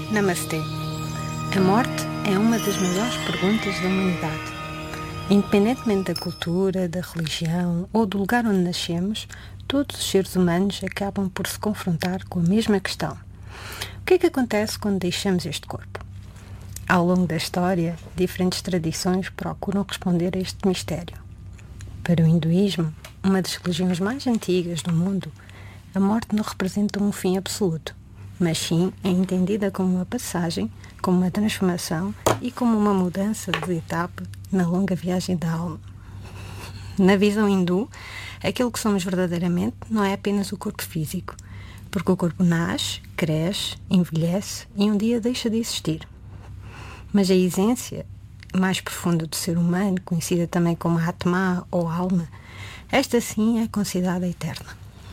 Namastê. A morte é uma das maiores perguntas da humanidade. Independentemente da cultura, da religião ou do lugar onde nascemos, todos os seres humanos acabam por se confrontar com a mesma questão. O que é que acontece quando deixamos este corpo? Ao longo da história, diferentes tradições procuram responder a este mistério. Para o hinduísmo, uma das religiões mais antigas do mundo, a morte não representa um fim absoluto, mas sim é entendida como uma passagem, como uma transformação e como uma mudança de etapa na longa viagem da alma. Na visão hindu, aquilo que somos verdadeiramente não é apenas o corpo físico, porque o corpo nasce, cresce, envelhece e um dia deixa de existir. Mas a essência mais profunda do ser humano, conhecida também como Atma ou alma, esta sim é considerada eterna.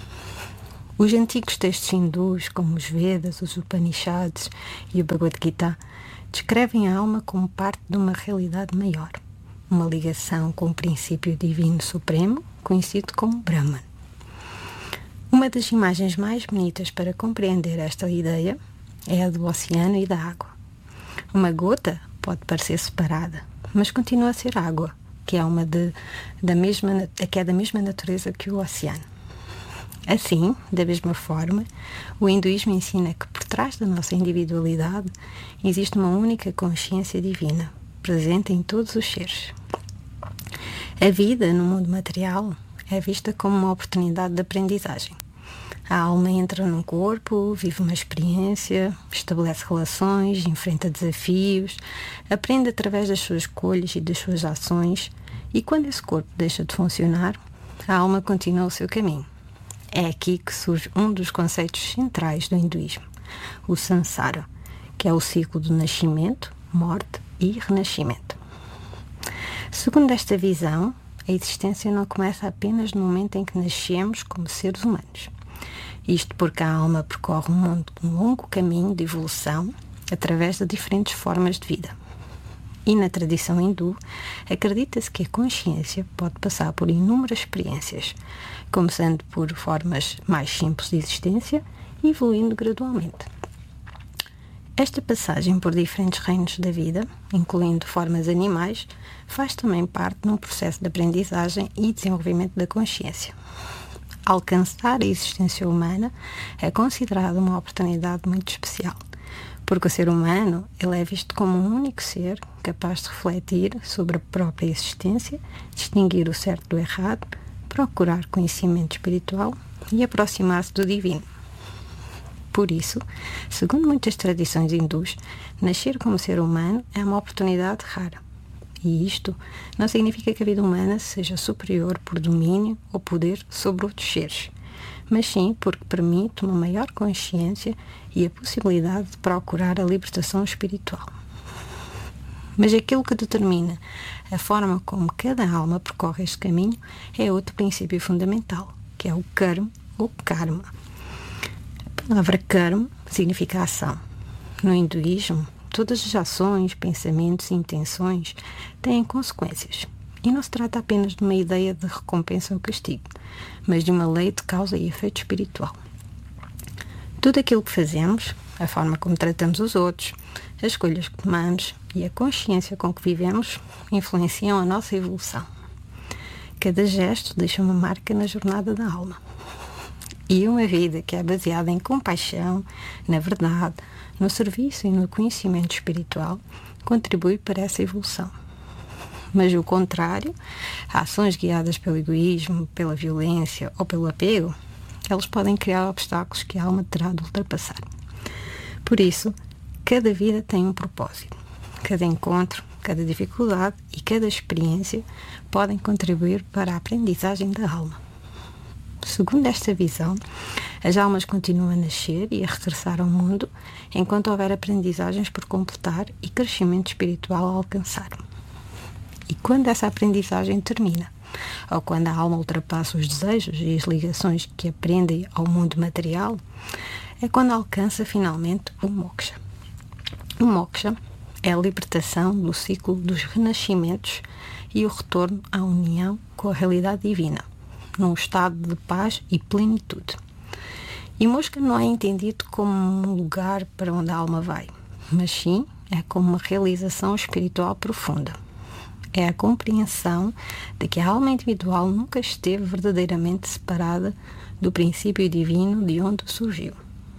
Os antigos textos hindus, como os Vedas, os Upanishads e o Bhagavad Gita, descrevem a alma como parte de uma realidade maior, uma ligação com o princípio divino supremo, conhecido como Brahman. Uma das imagens mais bonitas para compreender esta ideia é a do oceano e da água. Uma gota pode parecer separada, mas continua a ser água, que é da mesma natureza que o oceano. Assim, da mesma forma, o hinduísmo ensina que por trás da nossa individualidade existe uma única consciência divina, presente em todos os seres. A vida no mundo material é vista como uma oportunidade de aprendizagem. A alma entra num corpo, vive uma experiência, estabelece relações, enfrenta desafios, aprende através das suas escolhas e das suas ações, e quando esse corpo deixa de funcionar, a alma continua o seu caminho. É aqui que surge um dos conceitos centrais do hinduísmo, o Sansara, que é o ciclo do nascimento, morte e renascimento. Segundo esta visão, a existência não começa apenas no momento em que nascemos como seres humanos. Isto porque a alma percorre um longo caminho de evolução através de diferentes formas de vida. E na tradição hindu, acredita-se que a consciência pode passar por inúmeras experiências, começando por formas mais simples de existência e evoluindo gradualmente. Esta passagem por diferentes reinos da vida, incluindo formas animais, faz também parte de um processo de aprendizagem e desenvolvimento da consciência. Alcançar a existência humana é considerado uma oportunidade muito especial, porque o ser humano ele é visto como um único ser capaz de refletir sobre a própria existência, distinguir o certo do errado, procurar conhecimento espiritual e aproximar-se do divino. Por isso, segundo muitas tradições hindus, nascer como ser humano é uma oportunidade rara. E isto não significa que a vida humana seja superior por domínio ou poder sobre outros seres, mas sim porque permite uma maior consciência e a possibilidade de procurar a libertação espiritual. Mas aquilo que determina a forma como cada alma percorre este caminho é outro princípio fundamental, que é o karma ou karma. A palavra karma significa ação. No hinduísmo, todas as ações, pensamentos e intenções têm consequências. E não se trata apenas de uma ideia de recompensa ou castigo, mas de uma lei de causa e efeito espiritual. Tudo aquilo que fazemos, a forma como tratamos os outros, as escolhas que tomamos e a consciência com que vivemos influenciam a nossa evolução. Cada gesto deixa uma marca na jornada da alma. E uma vida que é baseada em compaixão, na verdade, no serviço e no conhecimento espiritual contribui para essa evolução. Mas o contrário, ações guiadas pelo egoísmo, pela violência ou pelo apego, elas podem criar obstáculos que a alma terá de ultrapassar. Por isso, cada vida tem um propósito. Cada encontro, cada dificuldade e cada experiência podem contribuir para a aprendizagem da alma. Segundo esta visão, as almas continuam a nascer e a regressar ao mundo enquanto houver aprendizagens por completar e crescimento espiritual a alcançar. E quando essa aprendizagem termina, ou quando a alma ultrapassa os desejos e as ligações que aprendem ao mundo material, é quando alcança finalmente o moksha. O moksha é a libertação do ciclo dos renascimentos e o retorno à união com a realidade divina, num estado de paz e plenitude. E Mosca não é entendido como um lugar para onde a alma vai, mas sim é como uma realização espiritual profunda. É a compreensão de que a alma individual nunca esteve verdadeiramente separada do princípio divino de onde surgiu.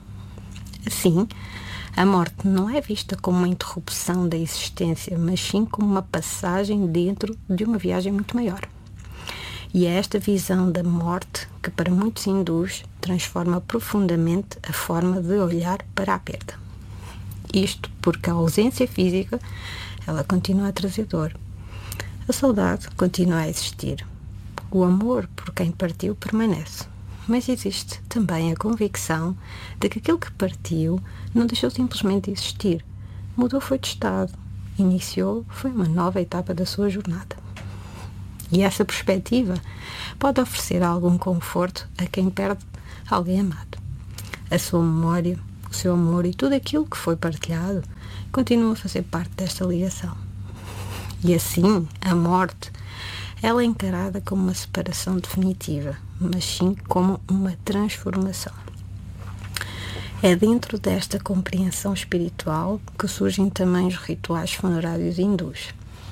Assim, a morte não é vista como uma interrupção da existência, mas sim como uma passagem dentro de uma viagem muito maior. E é esta visão da morte que, para muitos hindus, transforma profundamente a forma de olhar para a perda. Isto porque a ausência física, ela continua a trazer dor. A saudade continua a existir. O amor por quem partiu permanece. Mas existe também a convicção de que aquele que partiu não deixou simplesmente de existir. Mudou foi de estado. Iniciou foi uma nova etapa da sua jornada. E essa perspectiva pode oferecer algum conforto a quem perde alguém amado. A sua memória, o seu amor e tudo aquilo que foi partilhado continua a fazer parte desta ligação. E assim, a morte, ela é encarada como uma separação definitiva, mas sim como uma transformação. É dentro desta compreensão espiritual que surgem também os rituais funerários hindus.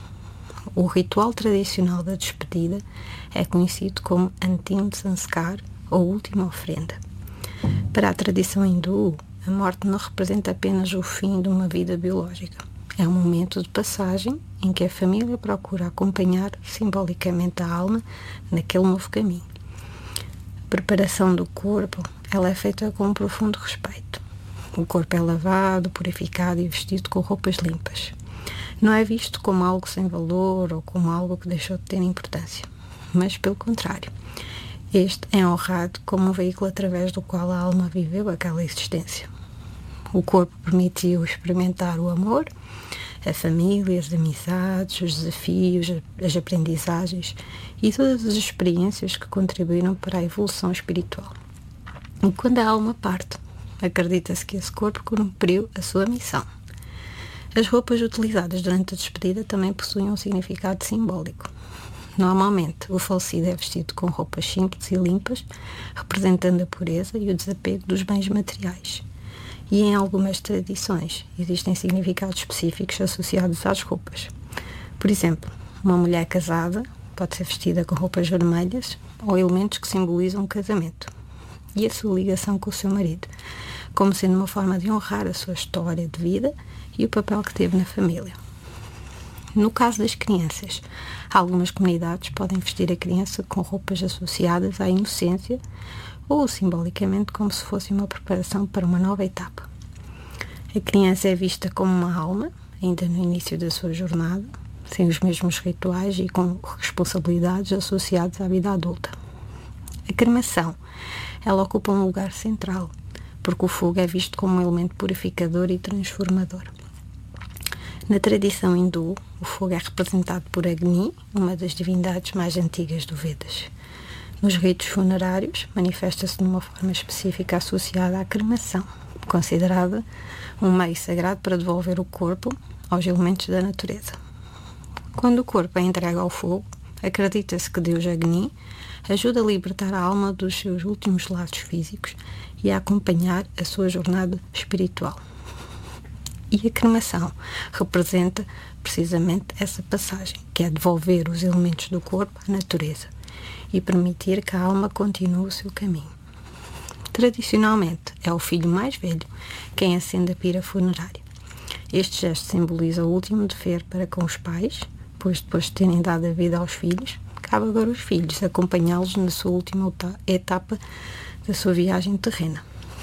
O ritual tradicional da despedida é conhecido como Antim Sanskar, ou última ofrenda. Para a tradição hindu, a morte não representa apenas o fim de uma vida biológica. É um momento de passagem em que a família procura acompanhar simbolicamente a alma naquele novo caminho. A preparação do corpo, ela é feita com um profundo respeito. O corpo é lavado, purificado e vestido com roupas limpas. Não é visto como algo sem valor ou como algo que deixou de ter importância, mas pelo contrário. Este é honrado como um veículo através do qual a alma viveu aquela existência. O corpo permitiu experimentar o amor, a família, as amizades, os desafios, as aprendizagens e todas as experiências que contribuíram para a evolução espiritual. E quando a alma parte, acredita-se que esse corpo cumpriu a sua missão. As roupas utilizadas durante a despedida também possuem um significado simbólico. Normalmente, o falecido é vestido com roupas simples e limpas, representando a pureza e o desapego dos bens materiais. E em algumas tradições existem significados específicos associados às roupas. Por exemplo, uma mulher casada pode ser vestida com roupas vermelhas ou elementos que simbolizam o casamento e a sua ligação com o seu marido, como sendo uma forma de honrar a sua história de vida e o papel que teve na família. No caso das crianças, algumas comunidades podem vestir a criança com roupas associadas à inocência ou simbolicamente como se fosse uma preparação para uma nova etapa. A criança é vista como uma alma, ainda no início da sua jornada, sem os mesmos rituais e com responsabilidades associadas à vida adulta. A cremação, ela ocupa um lugar central, porque o fogo é visto como um elemento purificador e transformador. Na tradição hindu, o fogo é representado por Agni, uma das divindades mais antigas do Vedas. Nos ritos funerários, manifesta-se de uma forma específica associada à cremação, considerada um meio sagrado para devolver o corpo aos elementos da natureza. Quando o corpo é entregue ao fogo, acredita-se que Deus Agni ajuda a libertar a alma dos seus últimos laços físicos e a acompanhar a sua jornada espiritual. E a cremação representa precisamente essa passagem, que é devolver os elementos do corpo à natureza e permitir que a alma continue o seu caminho. Tradicionalmente, é o filho mais velho quem acende a pira funerária. Este gesto simboliza o último dever para com os pais, pois depois de terem dado a vida aos filhos, cabe agora aos filhos acompanhá-los na sua última etapa da sua viagem terrena.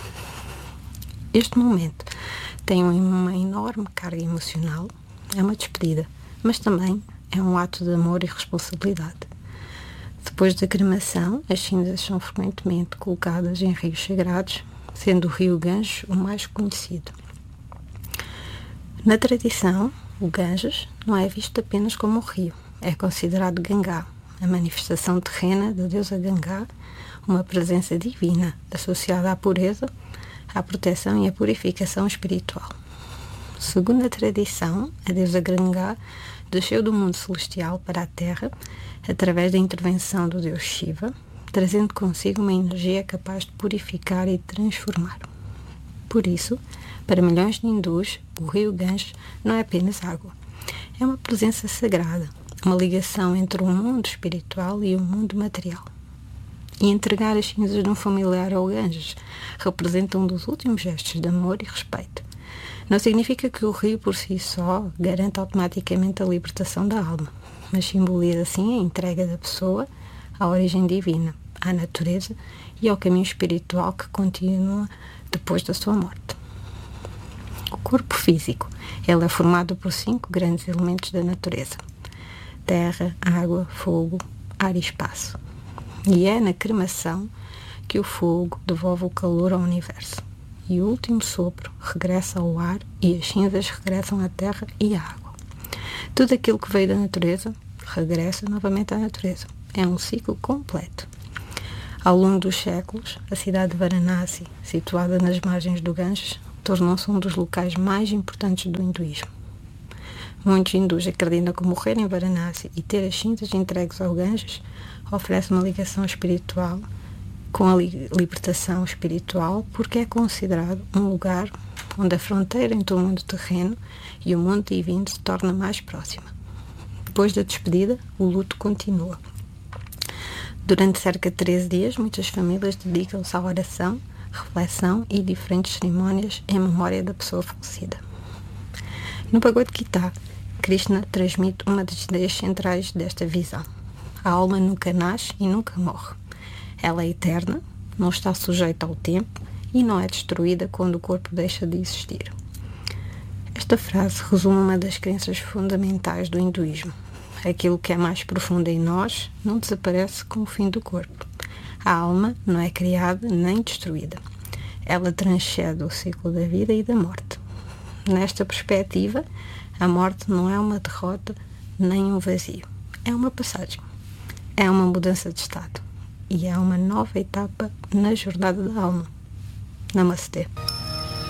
Este momento tem uma enorme carga emocional, é uma despedida, mas também é um ato de amor e responsabilidade. Depois da cremação, as cinzas são frequentemente colocadas em rios sagrados, sendo o rio Ganges o mais conhecido. Na tradição, o Ganges não é visto apenas como um rio, é considerado Gangá, a manifestação terrena da deusa Gangá, uma presença divina associada à pureza, à proteção e à purificação espiritual. Segundo a tradição, a deusa Gangá desceu do mundo celestial para a Terra através da intervenção do deus Shiva, trazendo consigo uma energia capaz de purificar e transformar. Por isso, Para milhões de hindus, o rio Ganges não é apenas água. É uma presença sagrada, uma ligação entre o mundo espiritual e o mundo material. E entregar as cinzas de um familiar ao Ganges representa um dos últimos gestos de amor e respeito. Não significa que o rio por si só garanta automaticamente a libertação da alma, mas simboliza sim a entrega da pessoa à origem divina, à natureza e ao caminho espiritual que continua depois da sua morte. O corpo físico, ele é formado por 5 grandes elementos da natureza: terra, água, fogo, ar e espaço. E é na cremação que o fogo devolve o calor ao universo. E o último sopro regressa ao ar e as cinzas regressam à terra e à água. Tudo aquilo que veio da natureza regressa novamente à natureza. É um ciclo completo. Ao longo dos séculos, a cidade de Varanasi, situada nas margens do Ganges, tornou-se um dos locais mais importantes do hinduísmo. Muitos hindus acreditam que morrer em Varanasi e ter as cinzas entregues ao Ganges oferece uma ligação espiritual com a libertação espiritual, porque é considerado um lugar onde a fronteira entre o mundo terreno e o mundo divino se torna mais próxima. Depois da despedida, o luto continua. Durante cerca de 13 dias, muitas famílias dedicam-se à oração, reflexão e diferentes cerimónias em memória da pessoa falecida. No Bhagavad Gita, Krishna transmite uma das ideias centrais desta visão. A alma nunca nasce e nunca morre. Ela é eterna, não está sujeita ao tempo e não é destruída quando o corpo deixa de existir. Esta frase resume uma das crenças fundamentais do hinduísmo. Aquilo que é mais profundo em nós não desaparece com o fim do corpo. A alma não é criada nem destruída. Ela transcende o ciclo da vida e da morte. Nesta perspectiva, a morte não é uma derrota nem um vazio. É uma passagem. É uma mudança de estado. E é uma nova etapa na jornada da alma. Namastê.